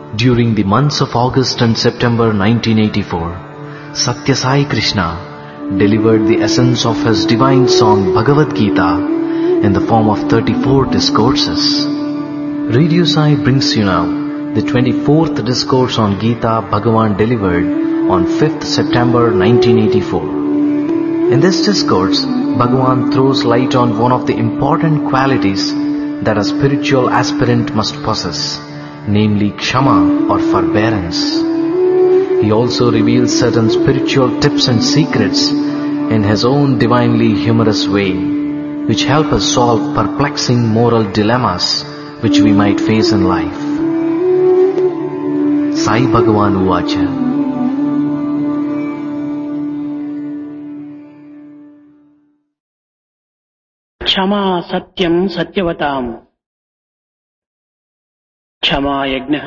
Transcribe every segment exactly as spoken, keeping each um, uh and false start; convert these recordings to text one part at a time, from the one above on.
During the months of August and September nineteen eighty-four, Satya Sai Krishna delivered the essence of his divine song Bhagavad Gita in the form of thirty-four discourses. Radio Sai brings you now the twenty-fourth discourse on Gita Bhagavan delivered on fifth September nineteen eighty-four. In this discourse, Bhagavan throws light on one of the important qualities that a spiritual aspirant must possess, namely Kshama or forbearance. He also reveals certain spiritual tips and secrets in his own divinely humorous way, which help us solve perplexing moral dilemmas which we might face in life. Sai Bhagavan Uvacha. క్షమా సత్యం సత్యవతాం, క్షమా యజ్ఞః,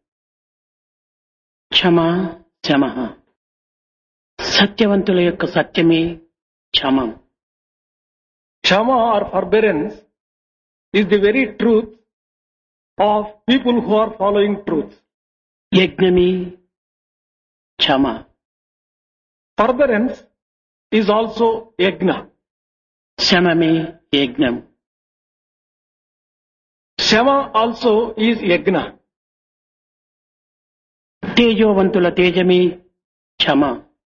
క్షమా శమః. సత్యవంతుల యొక్క సత్యమే క్షమం. Kshama or forbearance is the very truth of people who are following truth. యజ్ఞమే Kshama. Forbearance is also yajna. శమమే యజ్ఞం. Shama also is yajna. తేజోవంతుల తేజమే Kshama.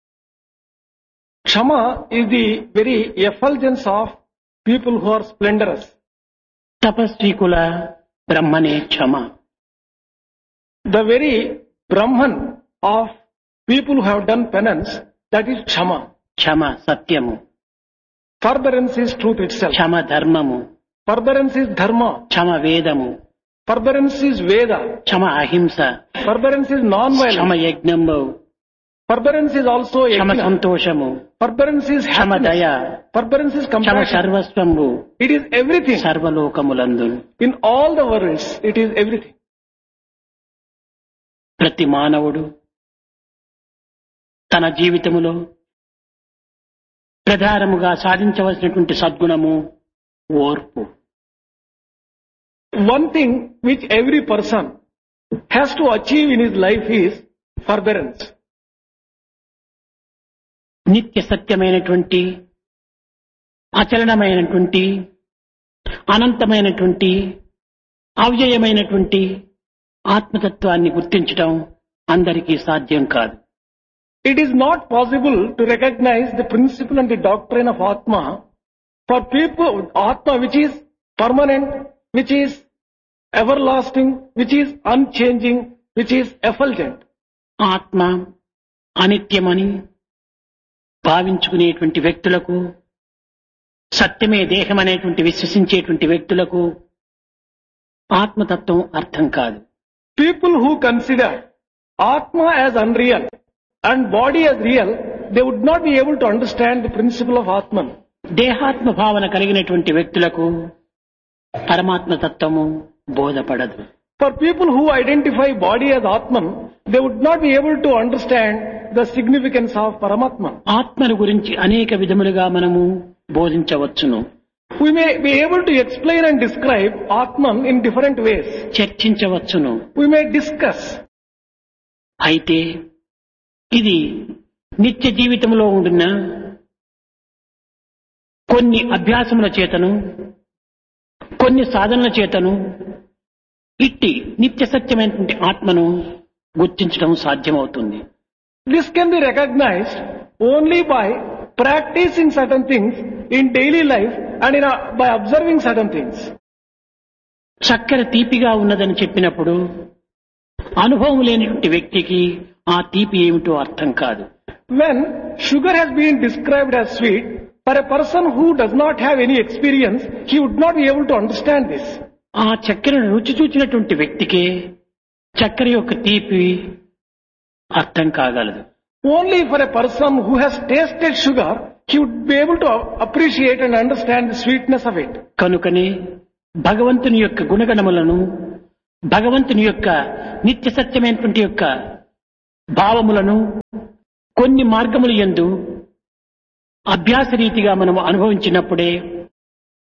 Kshama is the very effulgence of people who are splendorous. తపస్వికుల బ్రహ్మనే Kshama. The very Brahman of people who have done penance, that is Kshama. క్షమ సత్యము. Forbearance is truth itself. క్షమ ధర్మము. Forbearance is dharma. క్షమ వేదము. Forbearance is Veda. క్షమ అహింస. Forbearance is Kshama non-violence. యజ్ఞము. Forbearance is also Kshama yajna. సంతోషము. Forbearance is క్షమ దయ. happiness. Forbearance is Kshama compassion. సర్వస్వంబు. It is everything. సర్వలోకములందు In all the worlds, it is everything. ప్రతి మానవుడు తన జీవితములో ప్రధానముగా సాధించవలసినటువంటి సద్గుణము ఓర్పు. One thing which every person has to achieve in his life is forbearance. నిత్య సత్యమైనటువంటి, అచలనమైనటువంటి, అనంతమైనటువంటి, అవ్యయమైనటువంటి ఆత్మతత్వాన్ని గుర్తించడం అందరికీ సాధ్యం కాదు. It is not possible to recognize the principle and the doctrine of Atma for people, Atma which is permanent, which is everlasting, which is unchanging, which is effulgent. ఆత్మ అనిత్యమని భావించుకునేటువంటి వ్యక్తులకు, సత్యమే దేహం అనేటువంటి విశ్వసించేటువంటి వ్యక్తులకు ఆత్మతత్వం అర్థం కాదు. People who consider Atma as unreal and body as real, they would not be able to understand the principle of Atman. దేహాత్మ భావన కలిగినటువంటి వ్యక్తులకు పరమాత్మ తత్వము బోధపడదు. For people who identify body as Atman, they would not be able to understand the significance of Paramatman. ఆత్మను గురించి అనేక విధములుగా మనము బోధించవచ్చును, We may be able to explain and describe Atman in different ways. చర్చించవచ్చును. We may discuss. అయితే ఇది నిత్య జీవితంలో ఉండిన కొన్ని అభ్యాసముల చేతను, కొన్ని సాధనల చేతను ఇట్టి నిత్య సత్యమైనటువంటి ఆత్మను గుర్తించడం సాధ్యమవుతుంది. This can be recognized only by practicing certain things in daily life and in a, by observing certain things. చక్కెర తీపిగా ఉన్నదని చెప్పినప్పుడు అనుభవం లేనిటువంటి వ్యక్తికి ఆ తీపి ఏమిటో అర్థం కాదు. When sugar has been described as sweet, for a person who does not have any experience, he would not be able to understand this. ఆ చక్కెరను రుచి చూచినటువంటి వ్యక్తికే చక్కెర యొక్క తీపి అర్థం కాగలదు. Only for a person who has tasted sugar, he would be able to appreciate and understand the sweetness of it. కనుకనే భగవంతుని యొక్క గుణగణములను, భగవంతుని యొక్క నిత్య సత్యమైనటువంటి యొక్క భావములను కొన్ని మార్గముల యందు అభ్యాస రీతిగా మనము అనుభవించినప్పుడే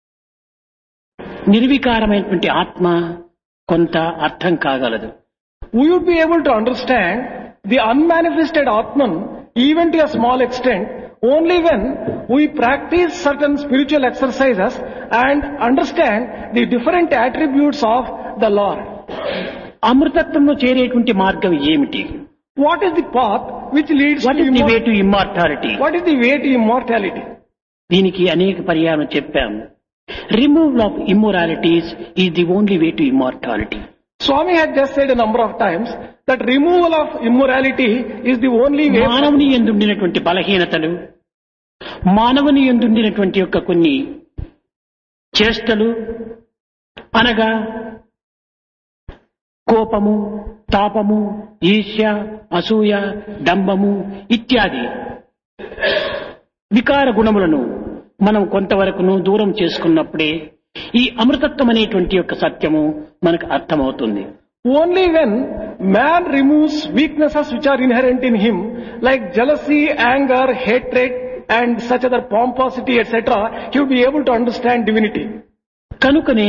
నిర్వికారమైనటువంటి ఆత్మ కొంత అర్థం కాగలదు. we would be able to understand the unmanifested Atman even to a small extent only when we practice certain spiritual exercises and understand the different attributes of the Lord. అమృతత్వంలో చేరేటువంటి మార్గం ఏమిటి? What is the path which leads what to is the way immortality? To immortality? What is the way to immortality? దీనికి అనేక పర్యాయం చెప్పాము. Removal of immoralities is the only way to immortality. Swami had just said a number of times that removal of immorality is the only way. మానవుని యందుండినటువంటి బలహీనతలు, మానవుని యందుండినటువంటి యొక్క కొన్ని చేష్టలు అనగా కోపము, తాపము, ఈర్ష్య, అసూయ, డంబము ఇత్యాది వికార గుణములను మనం కొంతవరకును దూరం చేసుకున్నప్పుడే ఈ అమృతత్వం అనేటువంటి యొక్క సత్యము మనకు అర్థమవుతుంది. Only when man removes weaknesses which are inherent in him, like jealousy, anger, hatred, and such other pomposity, et cetera, he will be able to understand divinity. కనుకనే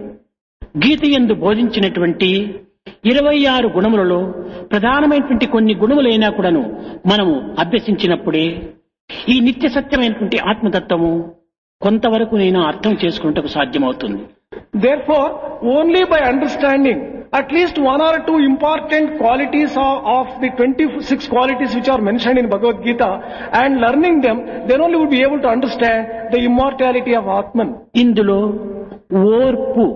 గీత యందు బోధించినటువంటి ఇరవై ఆరు గుణములలో ప్రధానమైనటువంటి కొన్ని గుణములైనా కూడాను మనము అభ్యసించినప్పుడే ఈ నిత్య సత్యమైనటువంటి ఆత్మతత్వము కొంతవరకు నేను అర్థం చేసుకున్నటకు సాధ్యమవుతుంది. Therefore, only by understanding at least one or two important qualities of, of the twenty-six qualities which are mentioned in Bhagavad Gita and learning them, then only would be able to understand the immortality of Atman. ఇందులో ఓర్పు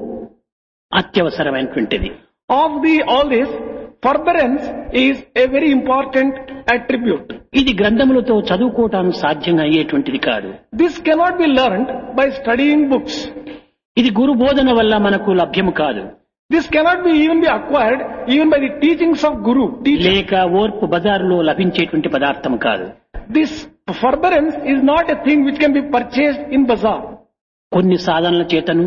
అత్యవసరమైనటువంటిది. Of the all this, forbearance is a very important attribute. ఇది గ్రంథములతో చదువుకోవటానికి సాధ్యంగా అయ్యేటువంటిది కాదు. This cannot be learned by studying books. ఇది గురు బోధన వల్ల మనకు లభ్యము కాదు. This cannot be even be acquired even by the teachings of Guru. Teaching. లేక ఓర్పు బజారులో లభించేటువంటి పదార్థం కాదు. This forbearance is not a thing which can be purchased in bazaar. కొన్ని సాధనల చేతను,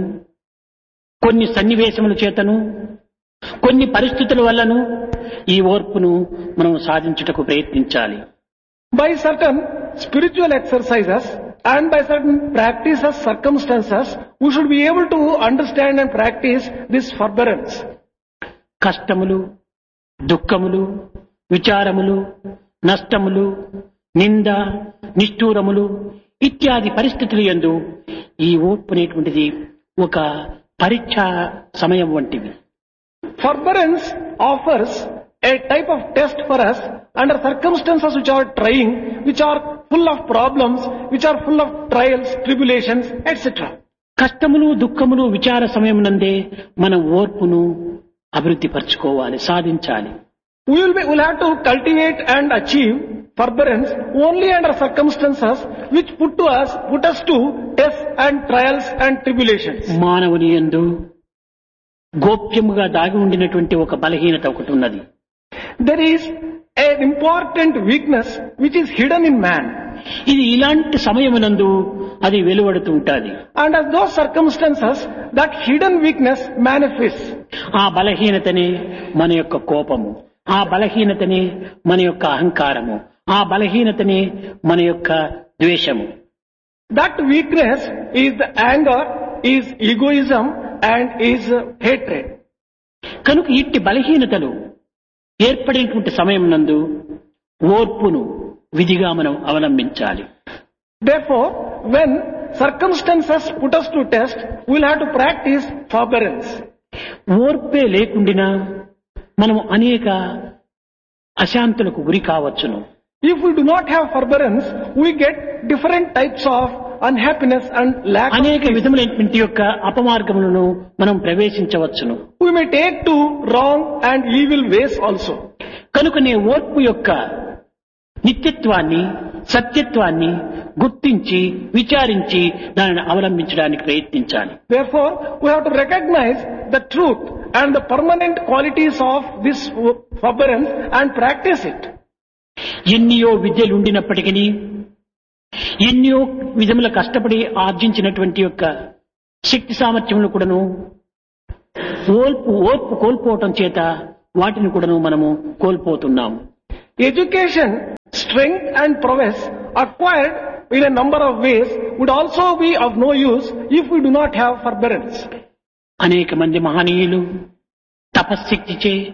కొన్ని సన్నివేశముల చేతను, కొన్ని పరిస్థితుల వల్లను ఈ ఓర్పును మనం సాధించుటకు ప్రయత్నించాలి. By certain spiritual exercises and by certain practices, circumstances, we should be able to understand and practice this forbearance. కష్టములు, దుఃఖములు, విచారములు, నష్టములు, నింద, నిష్ఠూరములు ఇత్యాది పరిస్థితులు యందు ఈ ఓర్పు అనేటువంటిది ఒక పరీక్ష సమయం వంటివి. Forbearance offers a type of test for us under circumstances which are trying, which are full of problems, which are full of trials, tribulations, et cetera. కష్టములు, దుఃఖములు, విచార సమయమునందే మనం ఓర్పును అభివృద్ధి పరచుకోవాలి, సాధించాలి. We will be, we'll have to cultivate and achieve forbearance only under circumstances which put to us, put us to tests and trials and tribulations. మానవుని యందు గోప్యముగా దాగి ఉండినటువంటి ఒక బలహీనత ఒకటి ఉన్నది. There is an important weakness which is hidden in man. ఇది ఇలాంటి సమయమునందు అది వెలువడుతూ ఉంటుంది. And as those circumstances, that hidden weakness manifests. ఆ బలహీనతనే మన యొక్క కోపము, ఆ బలహీనతనే మన యొక్క అహంకారము, ఆ బలహీనతనే మన యొక్క ద్వేషము. That weakness is the anger, is egoism and is hatred. కనుక ఇట్టి బలహీనతలు ఏర్పడేటువంటి సమయం నందు ఓర్పును విధిగా మనం అవలంబించాలి. Therefore, when circumstances put us to test, we will have to practice forbearance. ఓర్పే లేకుండినా మనం అనేక అశాంతులకు గురి కావచ్చును. If we do not have forbearance, we get different types of unhappiness and lack of అనేక peace. విధములైనటువంటి యొక్క అపమార్గములను మనం ప్రవేశించవచ్చును. We may take to wrong and evil ways also. కనుకనే ఓర్పు యొక్క నిత్యత్వాన్ని, సత్యత్వాన్ని గుర్తించి విచారించి దానిని అవలంబించడానికి ప్రయత్నించాలి. Therefore, we have to recognize the truth and the permanent qualities of this forbearance and practice it. ఎన్నియో విద్యలు ఉండినప్పటికీ, ఎన్నో విధముల కష్టపడి ఆర్జించినటువంటి యొక్క శక్తి సామర్థ్యములు కూడాను ఓర్పు ఓర్పు కోల్పోవటం చేత వాటిని కూడాను మనము కోల్పోతున్నాము. Education, strength and prowess acquired in a number of ways would also be of no use if we do not have forbearance. అనేక మంది మహనీయులు తపశ్శక్తిచే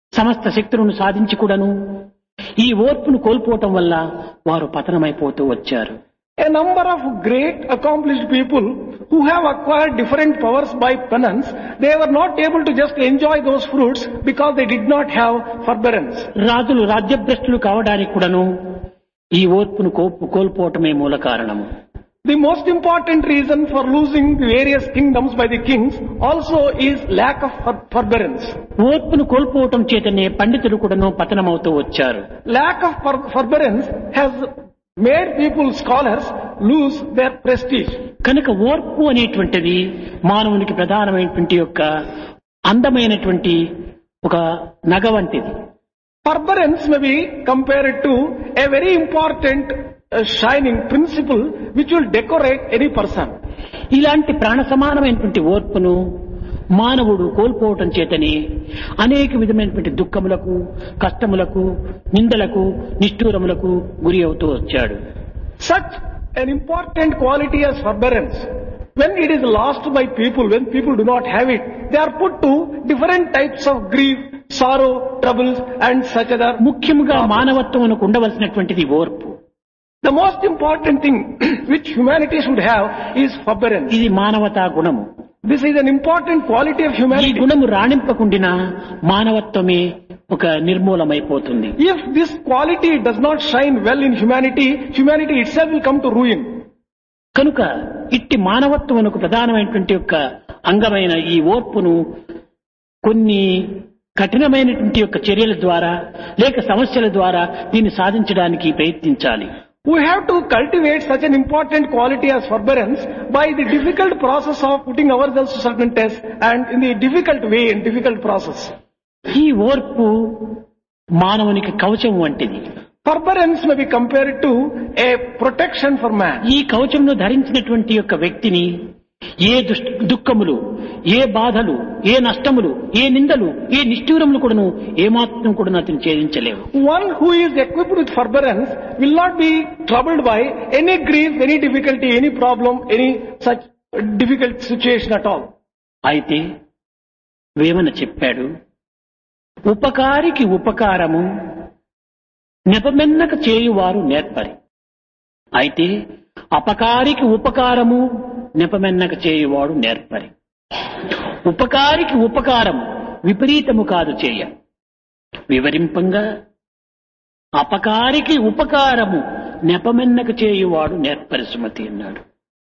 సమస్త శక్తులను సాధించి కూడాను ఈ ఓర్పును కోల్పోవటం వల్ల వారు పతనమైపోతూ వచ్చారు. A number of great accomplished people who have acquired different powers by penance, they were not able to just enjoy those fruits because they did not have forbearance. రాజులు రాజ్యభ్రష్టులు కావడానికి కూడాను ఈ ఓర్పును కోల్పు కోల్పోవటమే మూల కారణము. The most important reason for losing the various kingdoms by the kings also is lack of for- forbearance. ఓర్పును కోల్పోవటం చేతనే పండితులు కూడాను పతనమవుతూ వచ్చారు. Lack of for- forbearance has made people, scholars, lose their prestige. కనుక ఓర్పు అనేటువంటిది మానవునికి ప్రధానమైనటువంటి యొక్క అందమైనటువంటి ఒక నగ వంటిది. Forbearance may be compared to a very important uh, shining principle which will decorate any person. ఇలాంటి ప్రాణ సమానమైనటువంటి ఓర్పును మానవుడు కోల్పోవటం చేతని అనేక విధమైనటువంటి దుఃఖములకు, కష్టములకు, నిందలకు, నిష్ఠూరములకు గురి అవుతూ వచ్చాడు. Such an important quality as forbearance, when it is lost by people, when people do not have it, they are put to different types of grief, sorrow, troubles and such other. ముఖ్యముగా మానవత్వమునకు ఉండవలసినటువంటిది ఓర్పు. The most important thing which humanity should have is forbearance. ఇది మానవతా గుణము. This is an important quality of ఈ humanity. గుణము రాణింపకుండినా మానవత్వమే ఒక నిర్మూలమైపోతుంది. If this quality does not shine well in humanity, humanity itself will come to ruin. కనుక ఇట్టి మానవత్వమునకు ప్రధానమైనటువంటి యొక్క అంగమైన ఈ ఓర్పును కొన్ని కఠినమైనటువంటి యొక్క చర్యల ద్వారా లేక సమస్యల ద్వారా దీన్ని సాధించడానికి ప్రయత్నించాలి. We have to cultivate such an important quality as forbearance by the difficult process of putting ourselves to certain tests and in the difficult way and difficult process. ఈ ఓర్పు మానవునికి కవచం వంటిది. Forbearance may be compared to a protection for man. ఈ కవచంను ధరించినటువంటి యొక్క వ్యక్తిని ఏ దుష్- దుఃఖములు, ఏ బాధలు, ఏ నష్టములు, ఏ నిందలు, ఏ నిష్ఠూరములు కూడాను ఏమాత్రం కూడా అతను ఛేదించలేవు. One who is equipped with forbearance will not be troubled by any grief, any difficulty, any problem, any such difficult situation at all. అయితే వేమన చెప్పాడు, ఉపకారికి ఉపకారము నెపమెన్నక చేయువారు నేర్పరి. అయితే అపకారికి ఉపకారము నెపమెన్నక చేయువాడు నేర్పరి. ఉపకారికి ఉపకారము విపరీతము కాదు చేయ వివరింపంగా, అపకారికి ఉపకారము నెపమెన్నక చేయువాడు నేర్పరి సుమతి అన్నాడు.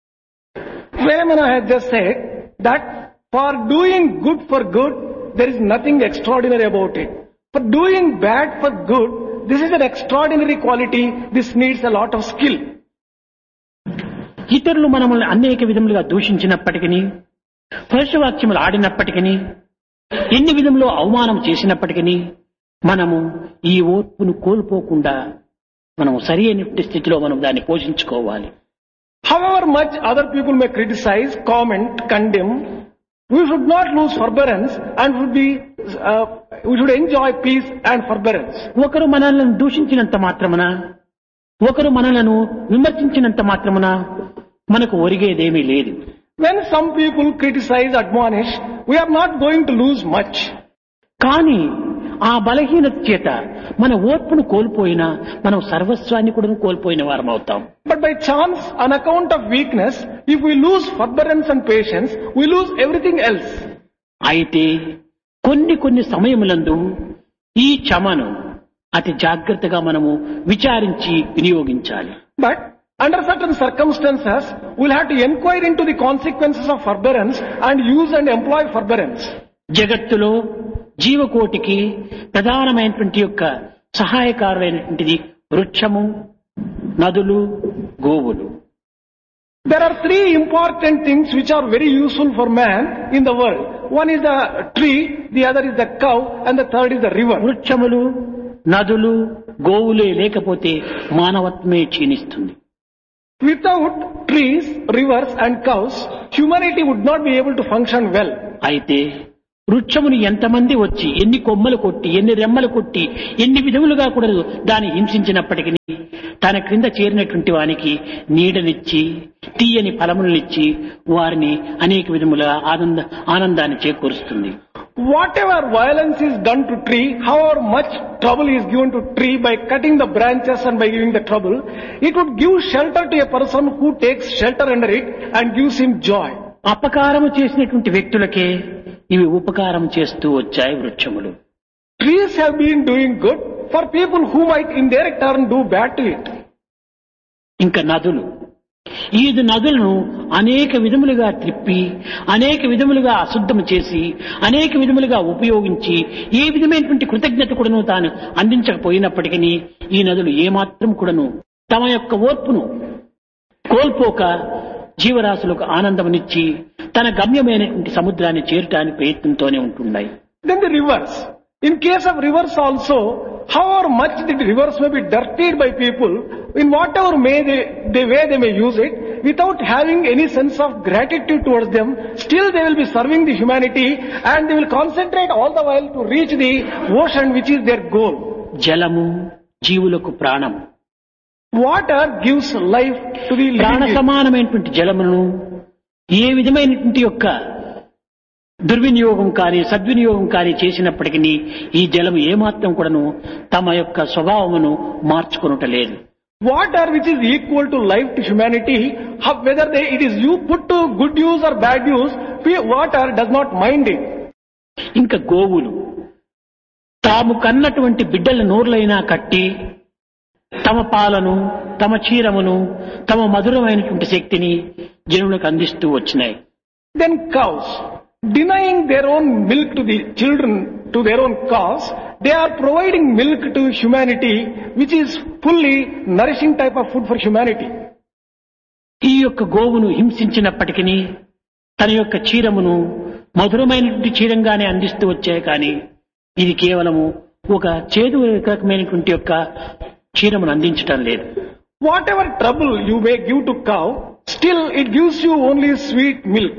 Vemana has just said that for doing good for good, there is nothing extraordinary about it. For doing bad for good, this is an extraordinary quality. This needs a lot of skill. ఇతరులు మనల్ని అనేక విధములుగా దూషించినప్పటికీ, పరుషవాక్యములు ఆడినప్పటికీ, ఎన్ని విధములో అవమానం చేసినప్పటికీ మనము ఈ ఓర్పును కోల్పోకుండా మనం సరి అయిన స్థితిలో మనం దాన్ని పోషించుకోవాలి. However much other people may criticize, comment, condemn, we should not lose forbearance and should be, uh, we should enjoy peace and forbearance. ఒకరు మనల్ని దూషించినంత మాత్రమున, ఒకరు మనలను విమర్శించినంత మాత్రమున మనకు ఒరిగేదేమీ లేదు. When some people criticize, admonish, we are not going to lose much. కానీ ఆ బలహీనత చేత మన ఓర్పును కోల్పోయినా మనం సర్వస్వాన్ని కూడా కోల్పోయిన వారం అవుతాం. But by chance, on account of weakness, if we lose forbearance and patience, we lose everything else. అయితే కొన్ని కొన్ని సమయములందు ఈ క్షమను అతి జాగ్రత్తగా మనము విచారించి వినియోగించాలి. But under certain circumstances, we'll have to inquire into the consequences of forbearance and use and employ forbearance. జగత్తులో జీవకోటికి ప్రధానమైనటువంటి యొక్క సహాయకారులైనటువంటిది వృక్షము, నదులు, గోవులు. There are three important things which are very useful for man in the world. One is the tree, the other is the cow, and the third is the river. వృక్షములు, నదులు, గోవులే లేకపోతే మానవత్వమే క్షీణిస్తుంది. Without trees, rivers and cows, humanity would not be able to function well. అయితే వృక్షముని ఎంతమంది వచ్చి ఎన్ని కొమ్మలు కొట్టి, ఎన్ని రెమ్మలు కొట్టి, ఎన్ని విధములుగా కూడా దాన్ని హింసించినప్పటికీ తన క్రింద చేరినటువంటి వానికి నీడనిచ్చి, తీయని ఫలములనిచ్చి వారిని అనేక విధముల ఆనంద ఆనందాన్ని చేకూరుస్తుంది. Whatever violence is done to tree, however much trouble is given to tree by cutting the branches and by giving the trouble, it would give shelter to a person who takes shelter under it and gives him joy. అపకారము చేసినటువంటి వ్యక్తులకే ఇవి ఉపకారం చేస్తూ వచ్చాయి వృక్షములు. Trees have been doing good for people who might in their turn do bad to it. ఇంకా నదులు, ఈ నదులను అనేక విధములుగా త్రిప్పి అనేక విధములుగా అశుద్ధం చేసి అనేక విధములుగా ఉపయోగించి ఏ విధమైనటువంటి కృతజ్ఞత కూడాను తాను అందించకపోయినప్పటికీ ఈ నదులు ఏమాత్రం కూడాను తమ యొక్క ఓర్పును కోల్పోక జీవరాశులకు ఆనందమునిచ్చి తన గమ్యమైనటువంటి సముద్రాన్ని చేరటానికి ప్రయత్నంతోనే ఉంటున్నాయి. Then the rivers. In case of rivers also, however much the rivers may be dirtied by people, in whatever may they, the way they may use it, without having any sense of gratitude towards them, still they will be serving the humanity and they will concentrate all the while to reach the ocean which is their goal. జలము జీవులకు ప్రాణం. Water gives life to the ప్రాణ living. సమానమైనటువంటి జలమును ఏ విధమైనటువంటి యొక్క దుర్వినియోగం కానీ సద్వినియోగం కానీ చేసినప్పటికీ ఈ జలం ఏమాత్రం కూడాను తమ యొక్క స్వభావమును మార్చుకొనుటలేదు. Water which is equal to life to humanity, how, whether they, it is you put to good use or bad use, water does not mind it. ఇంకా గోవులు తాము కన్నటువంటి బిడ్డల నోర్లైనా కట్టి తమ పాలను తమ క్షీరమును తమ మధురమైనటువంటి శక్తిని జనులకు అందిస్తూ వచ్చినాయి. Then cows, denying their own milk to the children, to their own cows, they are providing milk to humanity, which is fully nourishing type of food for humanity. ఈ యొక్క గోవును హింసించినప్పటికీ తన యొక్క క్షీరమును మధురమైనటువంటి క్షీరంగానే అందిస్తూ వచ్చాయి. కానీ ఇది కేవలము ఒక చేదు రకమైనటువంటి యొక్క క్షీరమును అందించటం లేదు. Whatever trouble you may give to cow, still it gives you only sweet milk.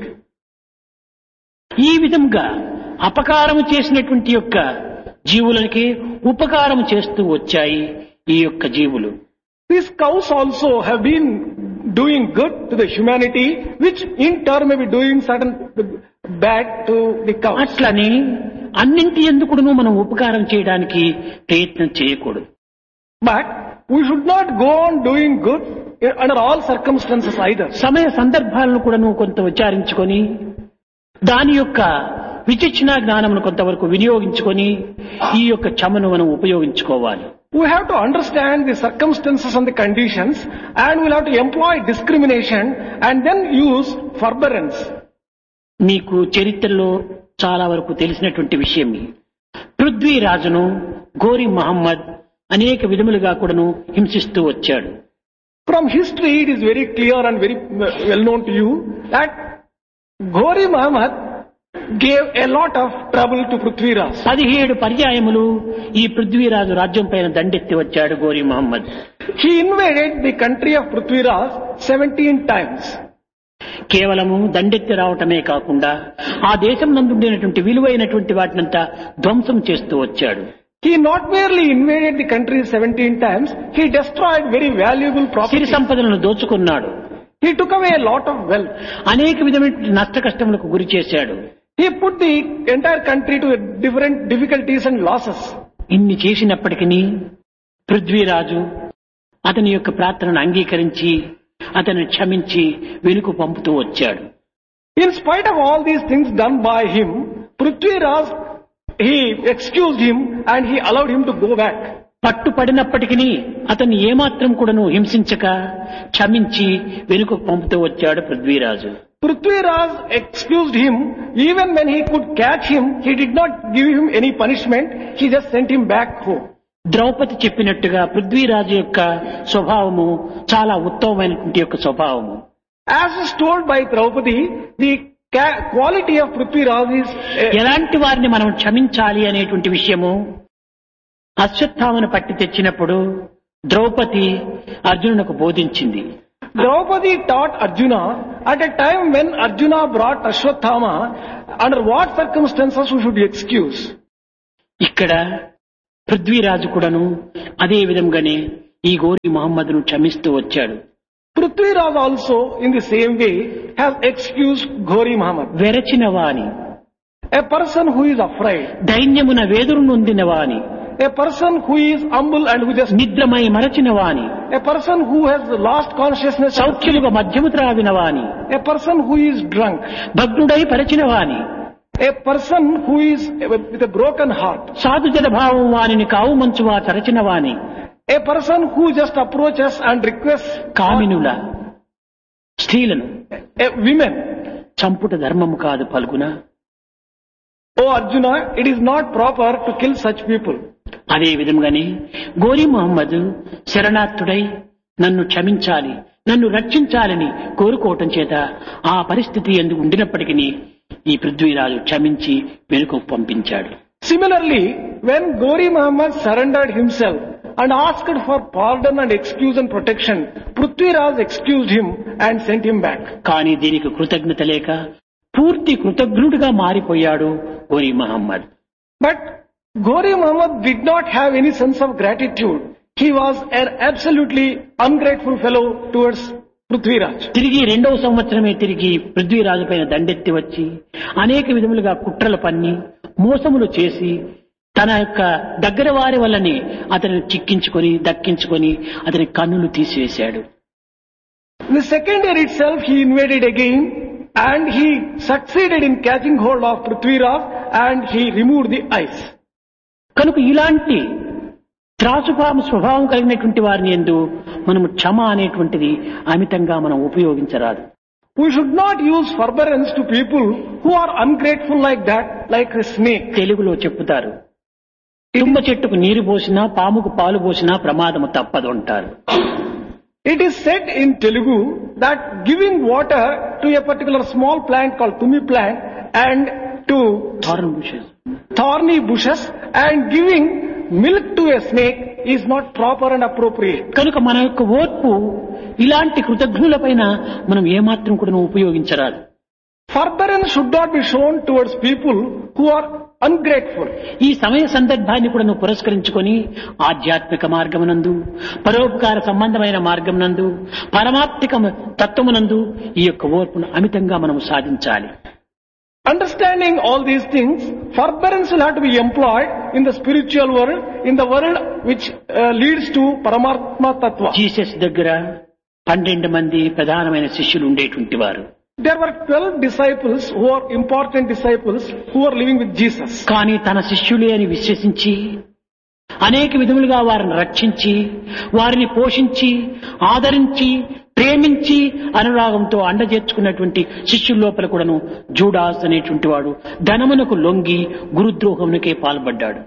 ఈ విధంగా అపకారము చేసినటువంటి యొక్క జీవులకి ఉపకారం చేస్తూ వచ్చాయి ఈ యొక్క జీవులు. These cows also have been doing good to the humanity, which in turn may be doing certain bad to the cows. అట్లని అన్నింటి ఎందుకును మనం ఉపకారం చేయడానికి ప్రయత్నం చేయకూడదు. But we should not go on doing good under all circumstances either. సమయ సందర్భాలను కూడాను కొంత విచారించుకొని దాని యొక్క విచక్షణ జ్ఞానమును కొంతవరకు వినియోగించుకొని ఈ యొక్క క్షమను మనం ఉపయోగించుకోవాలి. We have to understand the circumstances and the conditions, and we'll have to employ discrimination and then use forbearance. మీకు చరిత్రలో చాలా వరకు తెలిసినటువంటి విషయం. పృథ్వీరాజును గోరి మహమ్మద్ అనేక విధములుగా కూడాను హింసిస్తూ వచ్చాడు. From history it is very clear and very well known to you that Ghori Muhammad gave a lot of trouble to Prithviraj. పదిహేడు పర్యాయములు ఈ పృథ్వీరాజు రాజ్యం పైన దండెత్తి వచ్చాడు గోరి Mohammed. He invaded the country of Prithviraj seventeen times. కేవలము దండెత్తి రావటమే కాకుండా ఆ దేశం నందుండేటువంటి విలువైనటువంటి వాటినంతా ధ్వంసం చేస్తూ వచ్చాడు. He not merely invaded the country seventeen times, he destroyed very valuable Siri property. సంపదలను దోచుకున్నాడు. He took away a lot of wealth. అనేక విధమైన నష్ట కష్టములకు గురి చేశాడు. He put the entire country to different difficulties and losses. ఇన్ని చేసినప్పటికీ పృథ్వీరాజు అతని యొక్క ప్రార్థనను అంగీకరించి అతన్ని క్షమించి వెనుక పంపుతూ వచ్చాడు. In spite of all these things done by him, Prithviraj, he excused him and he allowed him to go back. పట్టుపడినప్పటికీ అతన్ని ఏమాత్రం కూడాను హింసించక క్షమించి వెనుక పంపుతూ వచ్చాడు Prithviraj. Prithviraj excused him. Even when he could catch him, he did not give him any punishment. He just sent him back home. Draupadi చెప్పినట్టుగా పృథ్వీరాజు యొక్క స్వభావము చాలా ఉత్తమమైనటువంటి యొక్క స్వభావము. As is told by Draupadi, the ca- quality of Prithviraj is uh, ఎలాంటి వారిని మనం క్షమించాలి అనేటువంటి విషయము అశ్వత్థామను పట్టి తెచ్చినప్పుడు Draupadi అర్జునునకు బోధించింది. Draupadi taught Arjuna at a time when Arjuna brought Ashwatthama, under what circumstances we should excuse. ఇక్కడ పృథ్వీరాజు కూడాను అదే విధంగానే ఈ గోరి మహమ్మద్ను క్షమిస్తూ వచ్చాడు. Prithviraj also in the same way has excused Ghori Muhammad. వెరచిన వాని A person who is afraid, దైన్యమున వేదురు నొందిన వాని, a person who is humble and who just, నిద్రమై మరచిన వాని, a person who has lost consciousness, సౌఖ్యముగా మధ్యము త్రావిన వాని, a person who is drunk, భగ్నుడై పరచిన వాని, a person who is with a broken heart, సాధుజన భావం వానిని కావు మంచువా చరచిన వాని, a person who just approaches and requests, కామినుల స్త్రీలను a women. చంపుట ధర్మము కాదు పలుకున. Oh Arjuna, it is not proper to kill such people. అదే విధంగానే గోరి మహమ్మద్ శరణార్థుడై నన్ను క్షమించాలి, నన్ను రక్షించాలని కోరుకోవటం చేత ఆ పరిస్థితి ఎందుకు ఉండినప్పటికీ ఈ పృథ్వీరాజు క్షమించి వెనుకకు పంపించాడు. Similarly, when Gori Muhammad surrendered himself and asked for pardon and excuse and protection, Prithviraj excused him and sent him back. కానీ దీనికి కృతజ్ఞత లేక పూర్తి కృతజ్ఞుడిగా మారిపోయాడు గోరి Mohammed. But Gori Muhammad did not have any sense of gratitude. He was an absolutely ungrateful fellow towards Prithviraj. తిరిగి రెండవ సంవత్సరమే తిరిగి పృథ్వీరాజు పైన దండెత్తి వచ్చి అనేక విధములుగా కుట్రలు పన్ని మోసములు చేసి తన యొక్క దగ్గర వారి వల్లని అతనిని చిక్కించుకొని దక్కించుకొని అతని కన్నులు తీసివేశాడు. The second year itself he invaded again and he succeeded in catching hold of Prithviraj and he removed the eyes. కనుక ఇలాంటి త్రాసుపాము స్వభావం కలిగినటువంటి వారిని యందు మనము క్షమ అనేటువంటిది అమితంగా మనం ఉపయోగించరాదు. We should not use forbearance to people who are ungrateful like that, like a snake. తెలుగులో చెప్పుతారు, తుమ్మ చెట్టుకు నీరు పోసినా పాముకు పాలు పోసినా ప్రమాదము తప్పదు అంటారు. It is said in Telugu that giving water to a particular small plant called tumi plant and to thorny bushes and giving milk to a snake is not proper and appropriate. కనుక మన యొక్క ఓర్పు ఇలాంటి కృతజ్ఞులపైన మనం ఏమాత్రం కూడా ఉపయోగించరాదు. Forbearance should not be shown towards people who are ungrateful. ఈ సమయ సందర్భాన్ని కూడా నువ్వు పురస్కరించుకొని ఆధ్యాత్మిక మార్గమునందు, పరోపకార సంబంధమైన మార్గమునందు, పరమాత్మిక తత్వమునందు ఈ యొక్క ఓర్పును అమితంగా మనం సాధించాలి. Understanding all these things, forbearance will have to be employed in the spiritual world, in the world which uh, leads to Paramatma Tattva. Jesus దగ్గర పన్నెండు మంది ప్రధానమైన శిష్యులు ఉండేటువంటి వారు. There were twelve disciples who are important disciples who were living with Jesus. కానీ తన శిష్యులే అని విశ్వసించి అనేక విధములుగా వారిని రక్షించి వారిని పోషించి ఆదరించి ప్రేమించి అనురాగంతో అండజేర్చుకున్నటువంటి శిష్యుల లోపల కూడాను జూడాస్ అనేటువంటి వాడు ధనమునకు లొంగి గురుద్రోహమునకే పాల్పడ్డాడు.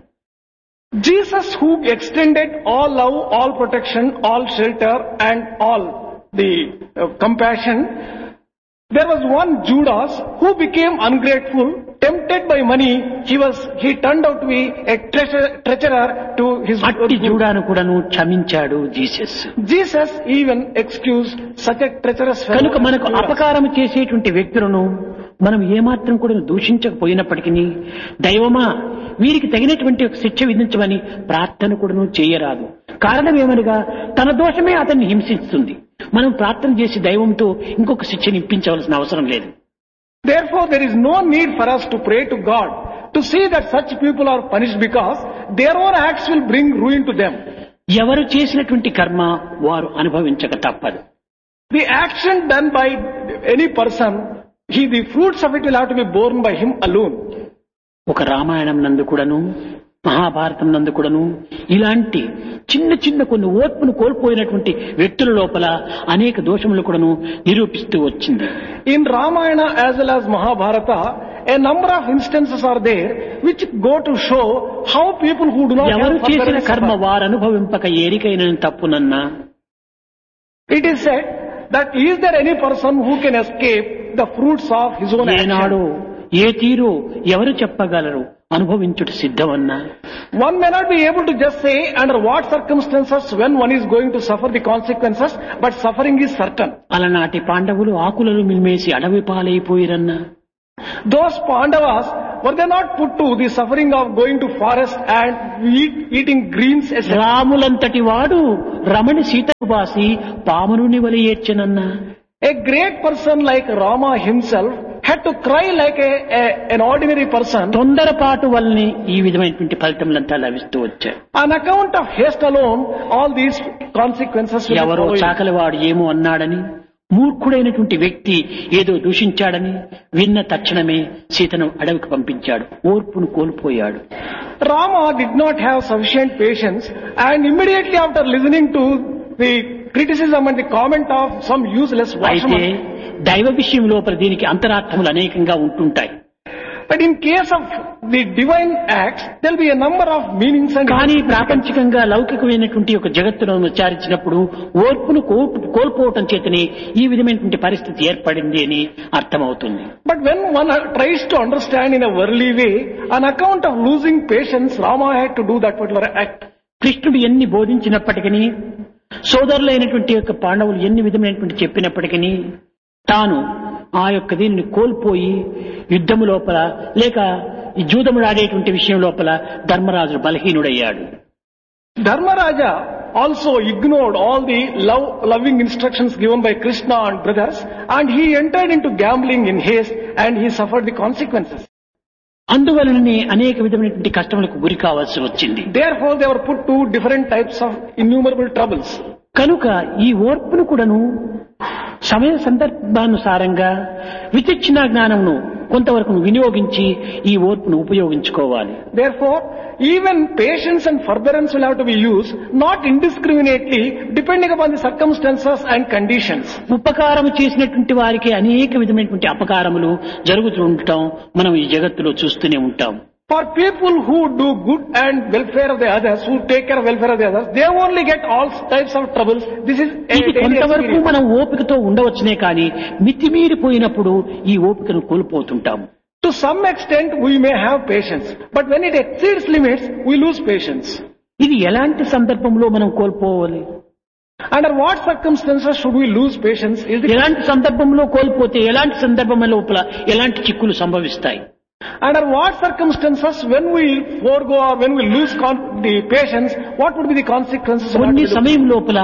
Jesus, who extended all love, all protection, all shelter and all the uh, compassion, there was one Judas who became ungrateful, tempted by money. He was he turned out to be a treasure, treasurer to his. అట్టి జూడాను కూడాను క్షమించాడు Jesus. Jesus even excused such a treacherous fellow. కనుక మనకు అపకారం చేసేటువంటి వ్యక్తులను మనం ఏమాత్రం కూడా దూషించకపోయినప్పటికీ దైవమా వీరికి తగినటువంటి ఒక శిక్ష విధించమని ప్రార్థన కూడాను చేయరాదు. కారణం ఏమనగా తన దోషమే అతన్ని హింసిస్తుంది. మనం ప్రార్థన చేసి దైవంతో ఇంకొక శిక్షను ఇప్పించవలసిన అవసరం లేదు. Therefore, there is no need for us to pray to God to see that such people are punished because their own acts will bring ruin to them. ఎవరు చేసినటువంటి కర్మ వారు అనుభవించక తప్పదు. The action done by any person, he the fruits of it will have to be borne by him alone. ఒక రామాయణం నందు కూడాను మహాభారతం నందు కూడాను ఇలాంటి చిన్న చిన్న కొన్ని ఓర్పును కోల్పోయినటువంటి వ్యక్తుల లోపల అనేక దోషములు కూడాను నిరూపిస్తూ వచ్చింది. In Ramayana as well as Mahabharata, a number of instances are there which go to show how people who do not ఎవరు have చేసిన forbearance కర్మ suffer. వారు అనుభవింపక ఏరికైన తప్పునన్నా. It is said that is there any person who can escape the fruits of his own ఏనాడు action? ఏ తీరు ఎవరు చెప్పగలరు అనుభవించుట సిద్ధమన్నా. One may not be able to just say under what circumstances when one is going to suffer the consequences, but suffering is certain. అలనాటి పాండవులు ఆకులను మిల్మేసి అడవి పాలైపోయిరన్నా. Those Pandavas, were they not put to the suffering of going to forest and eat, eating greens? et cetera? రాములంతటి వాడు రమణి సీతకు బాసి పామునుని వలి ఏడ్చెనన్నా. A great person like Rama himself had to cry like a, a an ordinary person. తొందరపాటు వల్లనే ఈ విధమైనటువంటి ఫలితములంతా లభిస్తూ వచ్చాయి. On account of haste alone, all these consequences will ఎవరో follow you. చాకలివాడు ఏమో అన్నాడని, మూర్ఖుడైనటువంటి వ్యక్తి ఏదో దూషించాడని విన్న తక్షణమే సీతను అడవికి పంపించాడు. ఓర్పును కోల్పోయాడు. Rama did not have sufficient patience, and immediately after listening to the criticism and the comment of some useless అయితే washerman. దైవ విషయం లోపల దీనికి అంతరార్థములు అనేకంగా ఉంటుంటాయి. But in case of the divine acts, there will be a number of meanings and కానీ ప్రాపంచికంగా లౌకికమైనటువంటి ఒక జగత్తును విచారించినప్పుడు ఓర్పును కో- కోల్పోవటం చేతనే ఈ విధమైనటువంటి పరిస్థితి ఏర్పడింది అని అర్థమవుతుంది. But when one tries to understand in a worldly way, on account of losing patience, Rama had to do that particular act. కృష్ణుడు ఎన్ని బోధించినప్పటికీ, సోదరులైనటువంటి యొక్క పాండవులు ఎన్ని విధమైనటువంటి చెప్పినప్పటికీ తాను ఆ యొక్క దీనిని కోల్పోయి యుద్ధము లోపల లేక ఈ జూదముడు ఆడేటువంటి విషయం లోపల Dharmaraju బలహీనుడయ్యాడు. Dharmaraja also ignored all the love, loving instructions given by Krishna and brothers, and he entered into gambling in haste, and he suffered the consequences. అందువలననే అనేక విధమైనటువంటి కష్టములకు గురి కావాల్సి వచ్చింది. Therefore, they were put to different types of innumerable troubles. కనుక ఈ ఓర్పును కూడాను సమయ సందర్భానుసారంగా విచక్షణ జ్ఞానమును కొంతవరకు వినియోగించి ఈ ఓర్పును ఉపయోగించుకోవాలి. Therefore, even patience and forbearance will have to be used, not indiscriminately, depending upon the circumstances and conditions. ఉపకారం చేసినటువంటి వారికి అనేక విధమైనటువంటి అపకారములు జరుగుతూ ఉండటం మనం ఈ జగత్తులో చూస్తూనే ఉంటాం. For people who do good and welfare of the others, who take care of welfare of the others, they only get all types of troubles. This is a ఇది daily కొంతవరకు experience. మనం ఓపికతో ఉండవచ్చునే కానీ మితిమీరిపోయినప్పుడు ఈ ఓపికను కోల్పోతుంటాం. To some extent, we may have patience, but when it exceeds limits, we lose patience. ఇది ఎలాంటి సందర్భంలో మనం కోల్పోవాలి? Under what circumstances should we lose patience? Is the ఎలాంటి సందర్భంలో కోల్పోతే ఎలాంటి సందర్భం లోపల ఎలాంటి చిక్కులు సంభవిస్తాయి? Under what circumstances, when we forego or when we lose con- the patience, what would be the consequences? of what కొన్ని we do? సమయం లోపల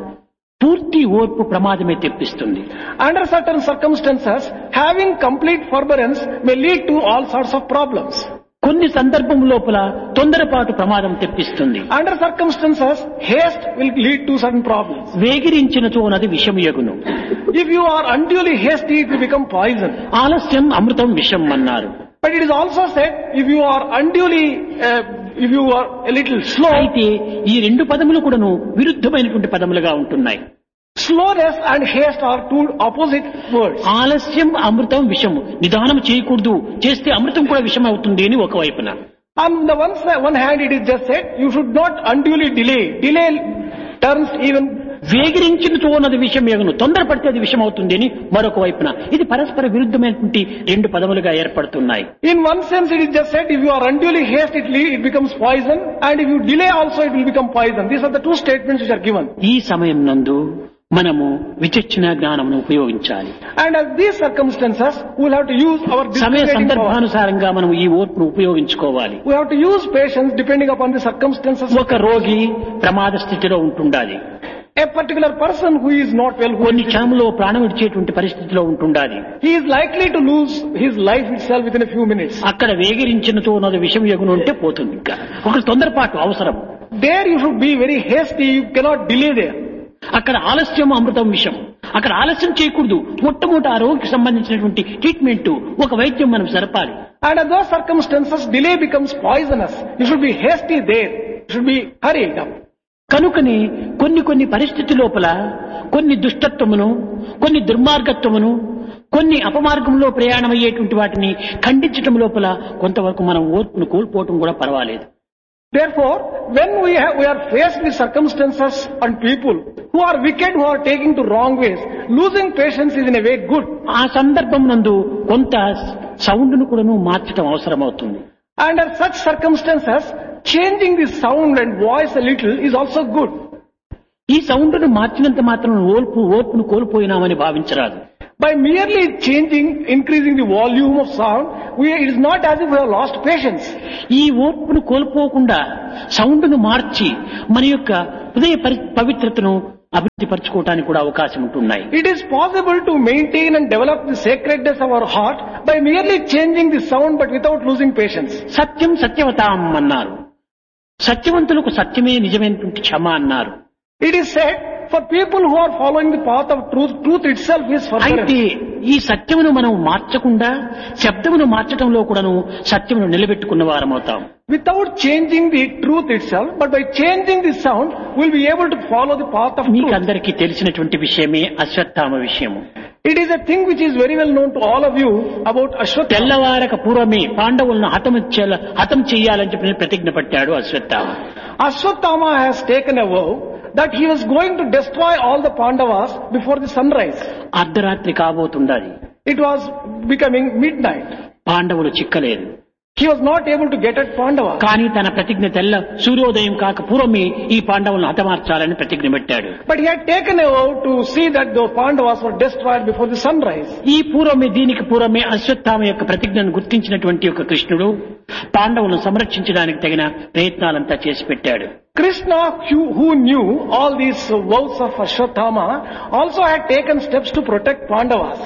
పూర్తి ఓర్పు ప్రమాదమే తెప్పిస్తుంది. Under certain circumstances, having complete forbearance may lead to all sorts of problems. కొన్ని సందర్భం లోపల తొందరపాటు ప్రమాదం తెప్పిస్తుంది. Under circumstances, haste will lead to certain problems. వేగిరించినచో నది విషమయగును. If you are unduly hasty, it will become poison. ఆలస్యం అమృతం విషం అన్నారు. But it is also said, if you are unduly, uh, if you are a little slow, అయితే ఈ రెండు పదములు కూడాను విరుద్ధమైనటువంటి పదములుగా ఉంటున్నాయి. slowness and haste are two opposite words. ఆలస్యం అమృతం విషము. నిదానం చేయకూడదు, చేస్తే అమృతం కూడా విషం అవుతుంది అని ఒకవైపున. On the one, side, one hand, it is just said, you should not unduly delay. Delay turns even. వేగిరించినచో నది విషం ఎగును. తొందరపడితే అది విషం అవుతుంది అని మరొక వైపున. ఇది పరస్పర విరుద్ధమైనటువంటి రెండు పదములుగా ఏర్పడుతున్నాయి. In one sense, it is just said, if you are unduly haste, it, le- it becomes poison, and if you delay also, it will become poison. These are the two statements which are given. ఈ సమయం నందు మనము విచక్షణ జ్ఞానమును ఉపయోగించాలి. And at these circumstances, we will have to use our సమయ discriminating power. సందర్భానుసారంగా మనం ఈ ఓర్పును ఉపయోగించుకోవాలి. We have to use patience depending upon the circumstances. ఒక రోగి ప్రమాద స్థితిలో ఉంటుండాలి. A particular person who is not well, who కొన్ని క్షణంలో ప్రాణం విడిచేటువంటి పరిస్థితిలో ఉంటుండాలి. he is likely to lose his life itself within a few minutes. అక్కడ వేగిరించినతో నది విషం ఎగును ఉంటే పోతుంది. ఇంకా ఒక తొందరపాటు అవసరం. There you should be very hasty, you cannot delay there. అక్కడ ఆలస్యం అమృతం విషం. అక్కడ ఆలస్యం చేయకూడదు. మొట్టమొదటి ఆ రోగికి సంబంధించినటువంటి ట్రీట్మెంట్, ఒక వైద్యం మనం జరపాలి. And at those circumstances, delay becomes poisonous. You should be hasty there. You should be hurried up. కనుకని కొన్ని కొన్ని పరిస్థితి లోపల కొన్ని దుష్టత్వమును, కొన్ని దుర్మార్గత్వమును, కొన్ని అపమార్గంలో ప్రయాణమయ్యేటువంటి వాటిని ఖండించటం లోపల కొంతవరకు మనం ఓర్పును కోల్పోవటం కూడా పర్వాలేదు. Therefore, when we, have, we are faced with circumstances and people who are wicked, who are taking to wrong ways, losing patience is in a way good. ఆ సందర్భం నందు కొంత సౌండ్ను కూడాను మార్చడం అవసరమవుతుంది. Under such circumstances, changing the sound and voice a little is also good. ఈ సౌండ్ను మార్చినంత మాత్రం ఓర్పు ఓర్పును కోల్పోయినామని భావించరాదు. By merely changing, increasing the volume of sound, we, it is not as if we have lost patience. ఈ ఓర్పును కోల్పోకుండా సౌండ్ను మార్చి మన యొక్క హృదయ పరి- పవిత్రతను అభివృద్ధి పరచుకోవడానికి కూడా అవకాశం ఉంటున్నాయి. It is possible to maintain and develop the sacredness of our heart by merely changing the sound but without losing patience. సత్యం సత్యవతాం అన్నారు. సత్యవంతులకు సత్యమే నిజమైనటువంటి క్షమ అన్నారు. It is said, for people who are following the path of truth, truth itself is అయితే forbearance. ఈ సత్యమును మనం మార్చకుండా శబ్దమును మార్చడంలో కూడాను సత్యమును నిలబెట్టుకున్న వారమవుతాం. Without changing the truth itself, but by changing the sound, we'll be able to follow the path of truth. మీకందరికీ తెలిసినటువంటి విషయమే అశ్వత్థామ విషయము. It is a thing which is very well known to all of you about Ashwatthama. తెల్లవారక పూర్వమే పాండవులను హతం చేయాల- హతం చెయ్యాలని చెప్పి ప్రతిజ్ఞ పట్టాడు Ashwatthama. Ashwatthama has taken a vow that he was going to destroy all the Pandavas before the sunrise. అర్ధరాత్రి కాబోతుండాలి. It was becoming midnight. పాండవులు చిక్కలేదు. He was not able to get at Pandavas. కానీ తన ప్రతిజ్ఞ తెల్ల సూర్యోదయం కాక పూర్వమే ఈ పాండవులను హతమార్చాలని ప్రతిజ్ఞ పెట్టాడు. But he had taken a vow to see that those Pandavas were destroyed before the sunrise. ఈ పూర్వమే దీనికి పూర్వమే అశ్వత్థామ యొక్క ప్రతిజ్ఞను గుర్తించినటువంటి ఒక కృష్ణుడు పాండవులను సంరక్షించడానికి తగిన ప్రయత్నాలంతా చేసి పెట్టాడు. Krishna, who who knew all these vows of Ashwatthama, also had taken steps to protect Pandavas.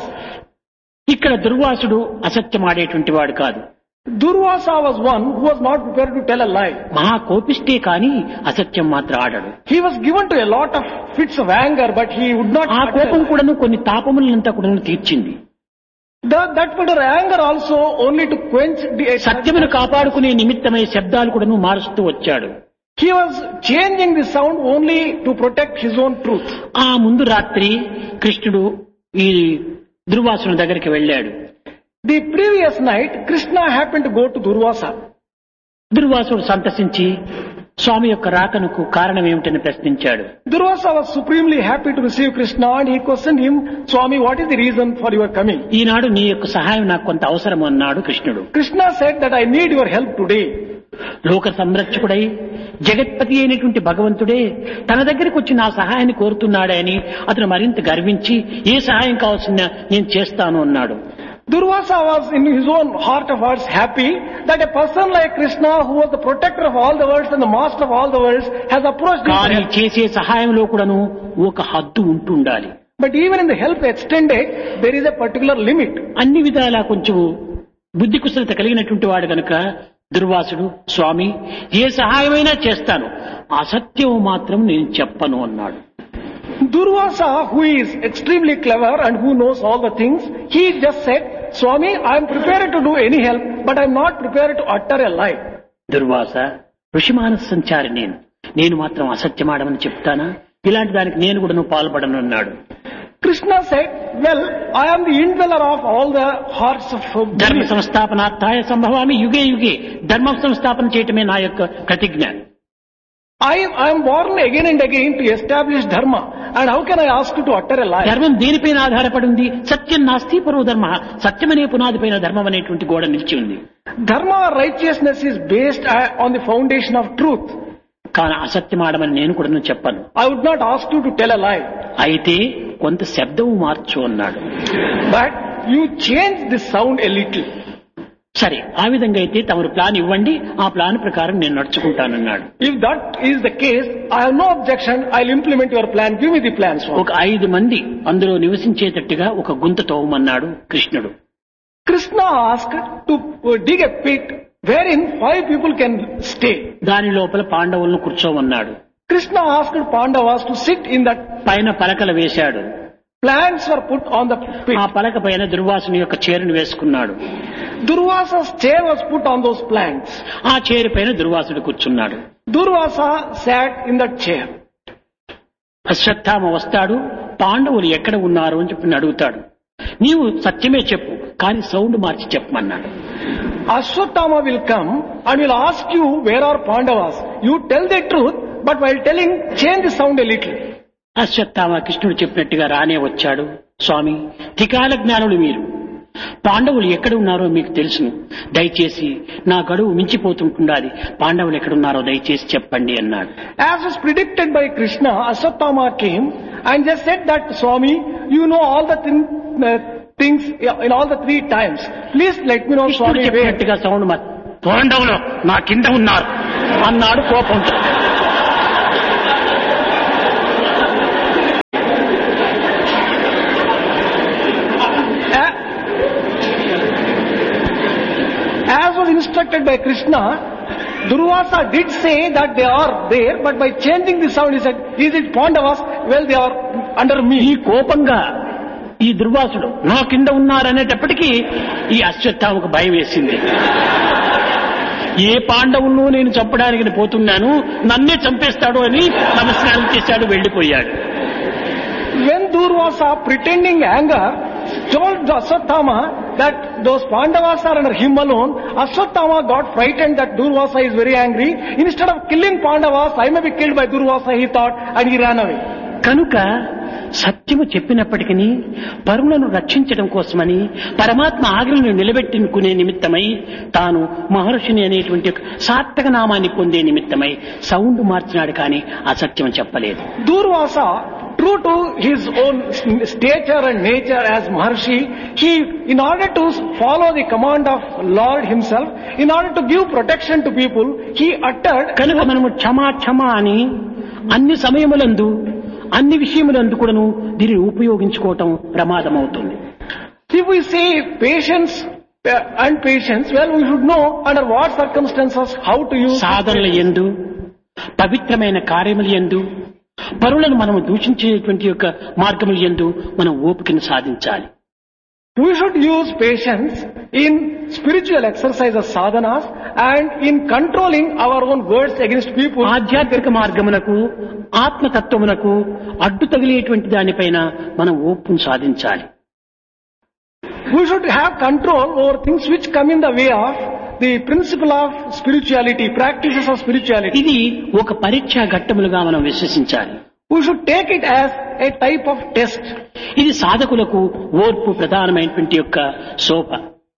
ఇక్కడ దుర్వాసుడు అసత్యం ఆడేటువంటి వాడు కాదు. Durvasa was one who was not prepared to tell a lie. మహా కోపిష్టే కానీ అసత్యం మాత్రం ఆడడు. He was given to a lot of fits of anger, but he would not ఆ utter a కోపం lie. కూడాను కొన్ని తాపములంతా కూడా తీర్చింది. That, that particular anger also only to quench the సత్యమును కాపాడుకునే నిమిత్తమై శబ్దాలు కూడాను మారుస్తూ వచ్చాడు. He was changing the sound only to protect his own truth. ఆ ముందు రాత్రి కృష్ణుడు ఈ దుర్వాసుని దగ్గరికి వెళ్ళాడు. The previous night, Krishna happened to go to Durvasa. దుర్వాసుడు సంతసించి స్వామి యొక్క రాకనకు కారణం ఏమిటని ప్రశ్నించాడు. Durvasa was supremely happy to receive Krishna and he questioned him, Swami, what is the reason for your coming? ఈనాడు నీ యొక్క సహాయం నాకు కొంత అవసరం అన్నాడు కృష్ణుడు. Krishna said that I need your help today. లోక సంరక్షకుడై జగత్పతి అయినటువంటి భగవంతుడే తన దగ్గరికి వచ్చి నా సహాయాన్ని కోరుతున్నాడే అని అతను మరింత గర్వించి ఏ సహాయం కావాల్సిన నేను చేస్తాను అన్నాడు. Durvasa was in his own heart of hearts happy that a person like Krishna, who was the protector of all the worlds and the master of all the worlds, has approached him. కానీ చేసే సహాయంలో కూడాను ఒక హద్దు ఉంటుండాలి. But even in the help extended, there is a particular limit. అన్ని విధాలా కొంచెం బుద్ధి కుశలత కలిగినటువంటి వాడు కనుక దుర్వాసుడు స్వామి ఏ సహాయమైనా చేస్తాను అసత్యం మాత్రం నేను చెప్పను అన్నాడు. Durvasa, who is extremely clever and who knows all the things, he just said, Swami, I am prepared to do any help, but I am not prepared to utter a lie. Durvasa ఋషిమానస సంచారి నేను నేను మాత్రం అసత్యమాడమని చెప్తానా ఇలాంటి దానికి నేను కూడా పాల్పడను అన్నాడు. Krishna said, well, I am the indweller of all the hearts of ధర్మ believers. సంస్థాపనార్థాయ సంభవామి యుగే యుగే ధర్మం సంస్థాపన చేయటమే నా యొక్క ప్రతిజ్ఞ. I, I am born again and again to establish dharma, and how can I ask you to utter a lie? ధర్మం దేనిపైన ఆధారపడి ఉంది? సత్యం నాస్తి పరో ధర్మ. సత్యమనే పునాదిపైన ధర్మం అనేటువంటి గోడ నిలిచి ఉంది. Dharma, righteousness is based uh, on the foundation of truth. కానీ అసత్యమాడమని నేను కూడా చెప్పను. I would not ask you to tell a lie. అయితే కొంత శబ్దము మార్చు అన్నాడు. But you change the sound a little. సరే ఆ విధంగా అయితే తమరు ప్లాన్ ఇవ్వండి ఆ ప్లాన్ ప్రకారం నేను నడుచుకుంటానన్నాడు. If that is the case, I have no objection. I'll implement your plan. Give me the plan, Swami. ఒక ఐదు మంది అందులో నివసించేటట్టుగా ఒక గుంత తవ్వమన్నాడు కృష్ణుడు. Krishna asked to dig a pit wherein five people can stay. దాని లోపల పాండవులను కూర్చోమన్నాడు. Krishna asked Pandavas to sit in that. పైన పలకలు వేశాడు. Plants were put on the pit. ఆ పలక పైన దుర్వాసుని యొక్క చీరను వేసుకున్నాడు. Durvasa's chair was put on those plants. ఆ చీర పైన దుర్వాసుడు కూర్చున్నాడు. Durvasa sat in that chair. Ashwatthama వస్తాడు పాండవులు ఎక్కడ ఉన్నారు అని చెప్పి అడుగుతాడు. నీవు సత్యమే చెప్పు కానీ సౌండ్ మార్చి చెప్పమన్నాడు. Ashwatthama will come and will ask you where are Pandavas. You tell the truth, but while telling, change the sound a little. Ashwatthama కృష్ణుడు చెప్పినట్టుగా రానే వచ్చాడు. స్వామి త్రికాల జ్ఞానులు మీరు పాండవులు ఎక్కడ ఉన్నారో మీకు తెలుసును దయచేసి నా గడువు మించిపోతుంటుండాలి పాండవులు ఎక్కడున్నారో దయచేసి చెప్పండి అన్నాడు. As was predicted by Krishna, Ashwatthama came and just said that, Swami, you know all the thing, uh, things in all the three times. Please let me know, కృష్ణుడు Swami, where. చెప్పినట్టుగా సౌండ్ మా పాండవులు నా కింద ఉన్నారు అన్నాడు కోపంతో. instructed by Krishna, Durvasa did say that they are there, but by changing the sound, he said, is it Pandavas? Well, they are under ఈ me. కోపంగా ఈ దుర్వాసుడు నా కింద ఉన్నారనేటప్పటికీ ఈ అశ్వత్థామకు భయం వేసింది. ఏ పాండవులను నేను చంపడానికి పోతున్నాను, నన్నే చంపేస్తాడు అని నమస్కారం చేశాడు, వెళ్లిపోయాడు. When Durvasa, pretending anger, told Ashwatthama that those Pandavas are under him alone, Ashwatthama got frightened that Durvasa is very angry. Instead of killing Pandavas, I may be killed by Durvasa, he thought, and he ran away. కనుక సత్యము చెప్పినప్పటికీ పరులను రక్షించడం కోసమని, పరమాత్మ ఆజ్ఞలను నిలబెట్టుకునే నిమిత్తమై, తాను మహర్షిని అనేటువంటి సార్థక నామాన్ని పొందే నిమిత్తమై సౌండ్ మార్చినాడు, కానీ అసత్యం చెప్పలేదు. Durvasa, true to his own stature and nature as Maharshi, he, in order to follow the command of Lord himself, in order to give protection to people, he uttered. కనుక మనము క్షమా క్షమా అని అన్ని సమయములందు అన్ని విషయములందు కూడాను దీనిని ఉపయోగించుకోవటం ప్రమాదం అవుతుంది. If we say patience uh, and patience, well, we should know under what circumstances how to use. సాధనల యందు, పవిత్రమైన కార్యముల యందు, పరులను మనము దూషించేటువంటి యొక్క మార్గముల యందు మనం ఓపికను సాధించాలి. We should use patience in spiritual exercises, sadhanas, and in controlling our own words against people. ఆధ్యాత్మిక మార్గమునకు, ఆత్మతత్వమునకు అడ్డు తగిలేటువంటి దానిపైన మనం ఓపును సాధించాలి. We should have control over things which come in the way of the principle of spirituality, practices of spirituality. ఇది ఒక పరీక్షా ఘట్టములుగా మనం విశ్వసించాలి. We should take it as a type of test. ఇది సాధకులకు ఓర్పు ప్రధానమైనటువంటి యొక్క శోభ.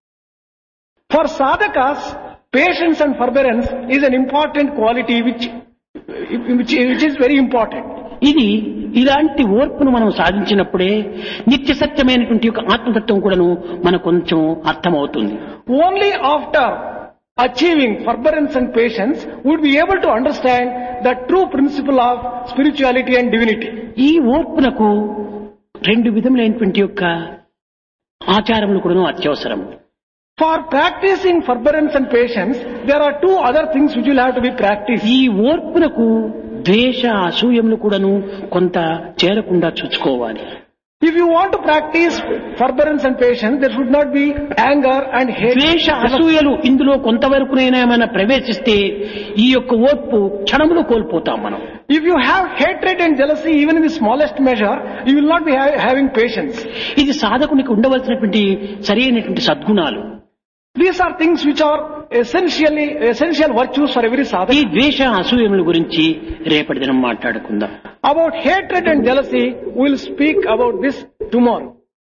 For sadhakas, patience and forbearance is an important quality which, which, which is very important. ఇది ఇలాంటి ఓర్పును మనం సాధించినప్పుడే నిత్య సత్యమైనటువంటి యొక్క ఆత్మతత్వం కూడాను మనకు కొంచెం అర్థమవుతుంది. Only after achieving forbearance and patience would be able to understand the true principle of spirituality and divinity. ఈ ఓర్పునకు రెండు విధములైనటువంటి యొక్క ఆచారములు కూడాను అత్యవసరం. For practicing forbearance and patience, there are two other things which will have to be practiced. ఈ ఓర్పునకు ద్వేష అసూయములు కూడాను కొంత చేరకుండా చూసుకోవాలి. If you want to practice forbearance and patience, there should not be anger and hate. ద్వేష అసూయలు ఇందులో కొంతవరకునైనా మనం ప్రవేశిస్తే ఈ యొక్క ఓర్పు క్షణములో కోల్పోతాం మనం. If you have hatred and jealousy even in the smallest measure, you will not be ha- having patience. ఇది సాధకునికి ఉండవలసినటువంటి సరైనటువంటి సద్గుణాలు. These are things which are essentially essential virtues for every ఈ sadhaka. ద్వేష అసూయముల గురించి రేపటి దినం మాట్లాడుకుందాం. About hatred and jealousy, we will speak about this tomorrow.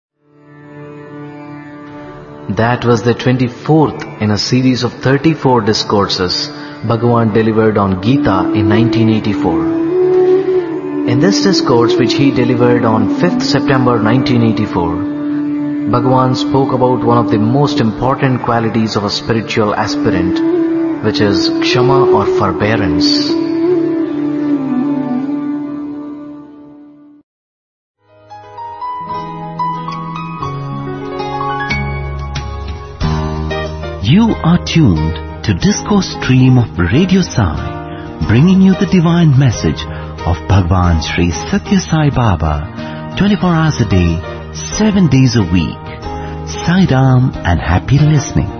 That was the twenty-fourth in a series of thirty-four discourses Bhagavan delivered on Gita in nineteen eighty-four. In this discourse, which he delivered on fifth September nineteen eighty-four, Bhagavan spoke about one of the most important qualities of a spiritual aspirant, which is Kshama or forbearance. You are tuned to Discourse Stream of Radio Sai, bringing you the divine message of Bhagwan Sri Satya Sai Baba, twenty-four hours a day, seven days a week. Sai Ram and happy listening.